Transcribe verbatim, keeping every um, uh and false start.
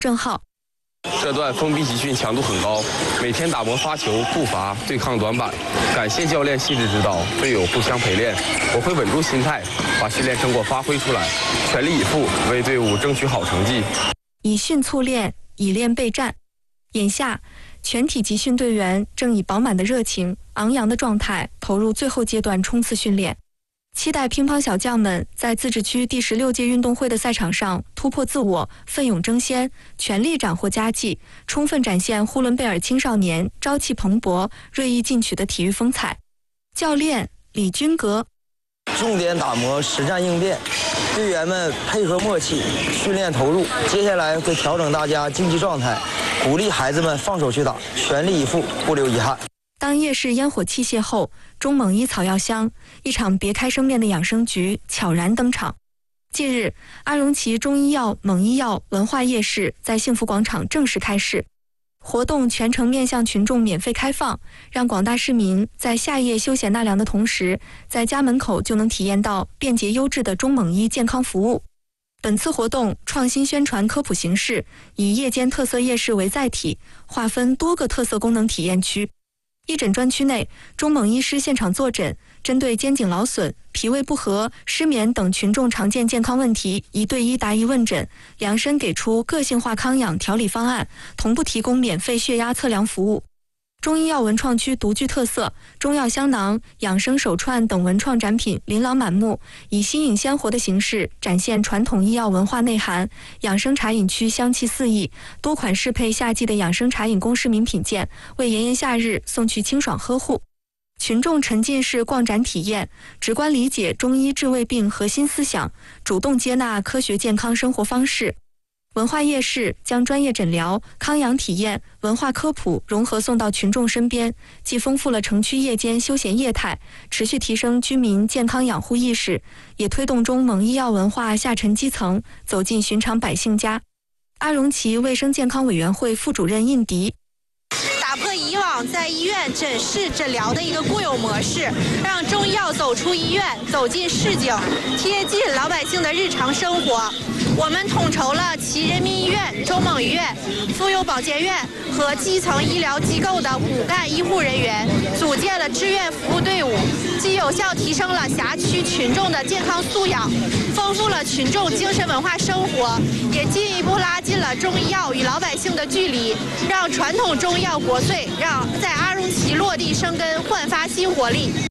郑浩。 这段封闭集训强度很高，每天打磨发球、步伐、对抗短板。感谢教练细致指导，队友互相陪练。我会稳住心态，把训练成果发挥出来，全力以赴，为队伍争取好成绩。 以训促练，以练备战。眼下，全体集训队员正以饱满的热情、昂扬的状态投入最后阶段冲刺训练。期待乒乓小将们在自治区第十六届运动会的赛场上突破自我，奋勇争先，全力斩获佳绩，充分展现呼伦贝尔青少年朝气蓬勃、锐意进取的体育风采。教练李军格。 重点打磨实战应变，队员们配合默契，训练投入。接下来会调整大家竞技状态，鼓励孩子们放手去打，全力以赴，不留遗憾。 当夜市烟火器械后，中蒙医草药香，一场别开生面的养生局悄然登场。近日，阿荣旗中医药蒙医药文化夜市在幸福广场正式开市，活动全程面向群众免费开放，让广大市民在夏夜休闲纳凉的同时，在家门口就能体验到便捷优质的中蒙医健康服务。本次活动创新宣传科普形式，以夜间特色夜市为载体，划分多个特色功能体验区。义诊专区内，中蒙医师现场坐诊，针对肩颈劳损、脾胃不和、失眠等群众常见健康问题，一对一答疑问诊，量身给出个性化康养调理方案，同步提供免费血压测量服务。中医药文创区独具特色，中药香囊、养生手串等文创展品琳琅满目，以新颖鲜活的形式展现传统医药文化内涵。养生茶饮区香气四溢，多款适配夏季的养生茶饮供市民品鉴，为炎炎夏日送去清爽呵护。群众沉浸式逛展体验，直观理解中医治胃病核心思想，主动接纳科学健康生活方式。文化夜市将专业诊疗、康养体验、文化科普融合送到群众身边，既丰富了城区夜间休闲业态，持续提升居民健康养护意识，也推动中蒙医药文化下沉基层，走进寻常百姓家。阿荣旗卫生健康委员会副主任印迪。 打破以往在医院诊室诊疗的一个固有模式，让中医药走出医院，走进市井，贴近老百姓的日常生活。我们统筹了其人民医院、中蒙医院、妇幼保健院和基层医疗机构的骨干医护人员，组建了志愿服务队伍，既有效提升了辖区群众的健康素养，丰富了群众精神文化生活，也进一步拉近了中医药与老百姓的距离，让传统中医药国粹让在阿荣旗落地生根，焕发新活力。